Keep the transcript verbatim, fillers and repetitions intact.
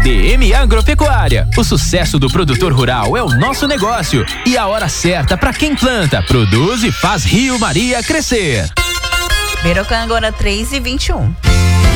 D M Agropecuária. O sucesso do produtor rural é o nosso negócio e a hora certa para quem planta, produz e faz Rio Maria crescer. Berocan agora três e vinte e um.